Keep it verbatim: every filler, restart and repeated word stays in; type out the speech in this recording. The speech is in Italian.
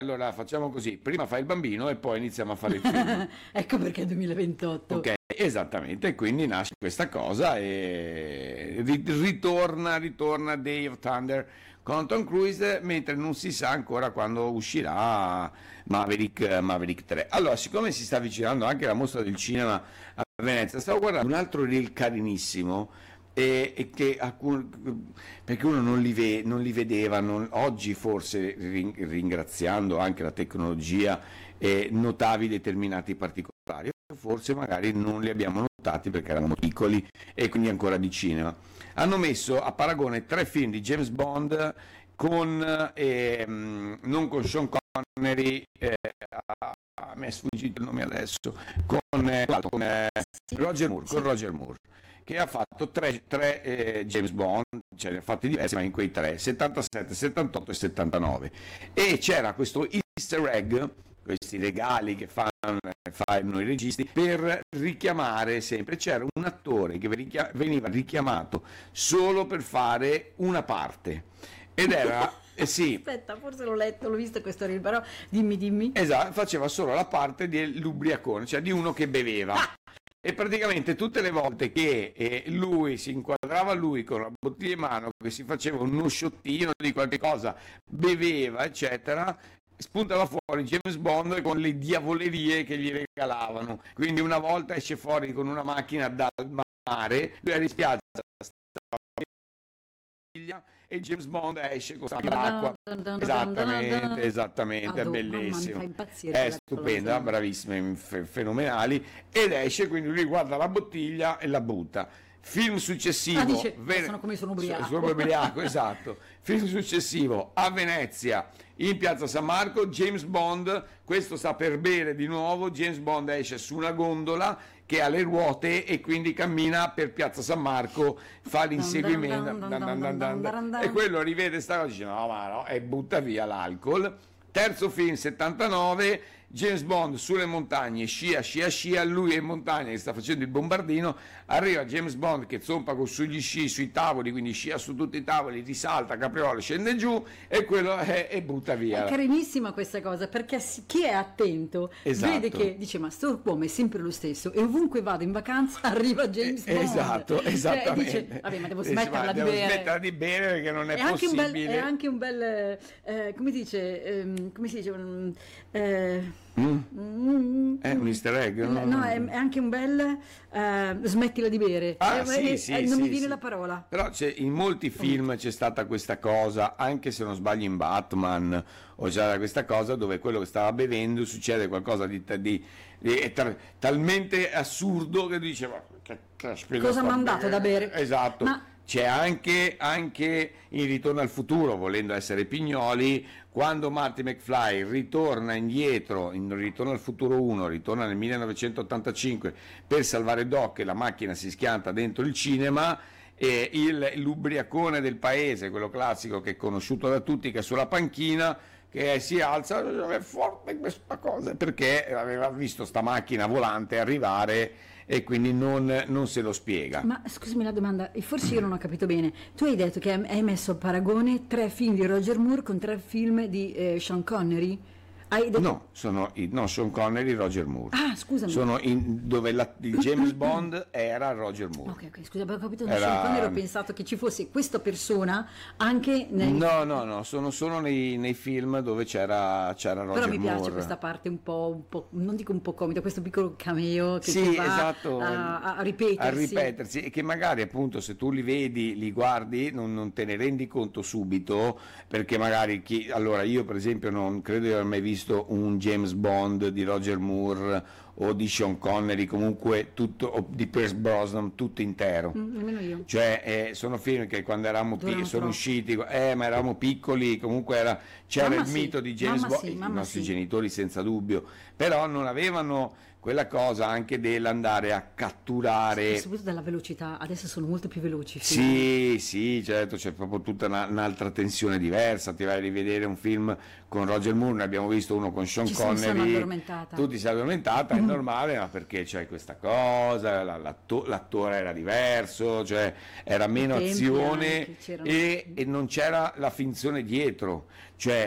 allora facciamo così, prima fai il bambino e poi iniziamo a fare il film. Ecco perché duemilaventotto. Ok, esattamente, quindi nasce questa cosa e ri- ritorna, ritorna Day of Thunder con Tom Cruise, mentre non si sa ancora quando uscirà Maverick, Maverick tre. Allora, siccome si sta avvicinando anche la mostra del cinema a Venezia, stavo guardando un altro reel carinissimo e, e che alcun- perché uno non li, ve- non li vedeva, non- oggi forse rin- ringraziando anche la tecnologia eh, notavi determinati particolari, forse magari non li abbiamo notati perché eravamo piccoli e quindi ancora di cinema. Hanno messo a paragone tre film di James Bond con ehm, non con Sean Connery, eh, a, a me è sfuggito il nome adesso, con, eh, con eh, Roger Moore, con Roger Moore, che ha fatto tre, tre eh, James Bond, cioè ne ha fatti diversi, ma in quei tre, settantasette, settantotto e settantanove. E c'era questo easter egg, questi regali che fanno, fanno i registi, per richiamare sempre, c'era un attore che veniva richiamato solo per fare una parte, ed era... Eh sì. Aspetta, forse l'ho letto, l'ho visto questo reel, però dimmi, dimmi. Esatto, faceva solo la parte dell'ubriacone, cioè di uno che beveva. Ah! E praticamente tutte le volte che eh, lui si inquadrava lui con la bottiglia in mano, che si faceva uno sciottino di qualche cosa, beveva, eccetera, spuntava fuori James Bond con le diavolerie che gli regalavano. Quindi una volta esce fuori con una macchina dal mare, lui era in spiaggia, e James Bond esce con l'acqua. Esattamente, esattamente, è bellissimo, è stupenda, bravissima, fenomenali, ed esce, quindi lui guarda la bottiglia e la butta. Film successivo, ah, dice, Ven- sono come sono ubriaco. sono ubriaco, esatto. Film successivo a Venezia, in piazza San Marco, James Bond, questo sta per bere di nuovo, James Bond esce su una gondola che ha le ruote e quindi cammina per piazza San Marco, fa l'inseguimento, e quello rivede sta cosa e dice no ma no, e butta via l'alcol. Terzo film, settantanove, James Bond sulle montagne, scia, scia, scia, lui è in montagna che sta facendo il bombardino, arriva James Bond che zompa con sugli sci, sui tavoli, quindi scia su tutti i tavoli, risalta, capriola, scende giù e quello è, e butta via. È carinissima questa cosa, perché chi è attento esatto. vede che dice ma sto uomo è sempre lo stesso e ovunque vado in vacanza arriva James Bond. Esatto, esattamente. Cioè, dice, vabbè ma devo smetterla dice, di bere. smetterla di bere perché non è, è possibile. Anche un bel, è anche un bel, eh, come dice, ehm, come si dice, um, eh, Mm. Mm. È un easter egg, no, no è, è anche un bel uh, smettila di bere, ah, eh, sì, eh, sì, eh, non sì, mi viene sì. la parola, però c'è, in molti film c'è stata questa cosa, anche se non sbaglio in Batman o c'era questa cosa dove quello che stava bevendo succede qualcosa di, di, di è tra, talmente assurdo che dice ma che caspita, cosa mi ha mandato da bere, esatto. Ma... c'è anche, anche in Ritorno al futuro, volendo essere pignoli, quando Marty McFly ritorna indietro in Ritorno al futuro uno, ritorna nel millenovecentottantacinque per salvare Doc e la macchina si schianta dentro il cinema, e il, l'ubriacone del paese, quello classico che è conosciuto da tutti, che è sulla panchina, che si alza, è forte questa cosa, perché aveva visto sta macchina volante arrivare e quindi non, non se lo spiega. Ma scusami la domanda, forse io non ho capito bene. Tu hai detto che hai messo a paragone tre film di Roger Moore con tre film di eh, Sean Connery? Hai detto... No, sono i, no, Sean Connery e Roger Moore. Ah, scusami. Sono in, dove la, il James Bond era Roger Moore. Ok, ok, scusa, avevo capito da Era... Sean Connery, ho pensato che ci fosse questa persona anche nei... No, no, no, sono solo nei, nei film dove c'era, c'era Roger Moore. Però mi piace Moore. Questa parte un po', un po', non dico un po' comica, questo piccolo cameo che, sì, che va esatto, a, a ripetersi. A ripetersi, e che magari appunto se tu li vedi, li guardi, non, non te ne rendi conto subito, perché magari chi... Allora io per esempio non credo di aver mai visto un James Bond di Roger Moore o di Sean Connery, comunque tutto, o di Pierce Brosnan, tutto intero. Mm, nemmeno io. Cioè eh, sono film che quando eravamo piccoli sono troppo. usciti, eh, ma eravamo piccoli, comunque era, c'era Mamma il sì, mito di James mamma Bond, sì, i mamma nostri sì. genitori senza dubbio, però non avevano quella cosa anche dell'andare a catturare. Soprattutto della velocità, adesso sono molto più veloci. Sì, sì, certo, c'è proprio tutta una, un'altra tensione diversa. Ti vai a rivedere un film con Roger Moore, ne abbiamo visto uno con Sean Ci sono- Connery. sono addormentata. Tu ti sei addormentata, è normale, ma perché c'è questa cosa, la- l'atto- l'attore era diverso, cioè era meno tempi azione anche, c'erano- e, e non c'era la finzione dietro. Cioè